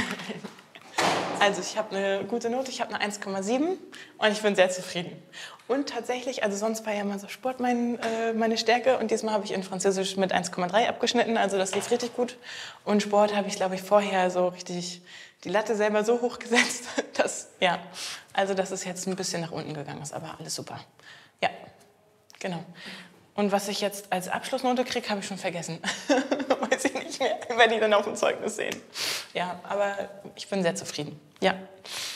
Also ich habe eine gute Note, ich habe eine 1,7 und ich bin sehr zufrieden. Und tatsächlich, also sonst war ja immer so Sport meine Stärke und diesmal habe ich in Französisch mit 1,3 abgeschnitten, also das lief richtig gut. Und Sport habe ich, glaube ich, vorher so richtig die Latte selber so hoch gesetzt, dass, ja, also dass es jetzt ein bisschen nach unten gegangen ist, aber alles super. Ja, genau. Und was ich jetzt als Abschlussnote kriege, habe ich schon vergessen. Weiß ich nicht mehr, wenn die dann auf dem Zeugnis sehen. Ja, aber ich bin sehr zufrieden. Ja.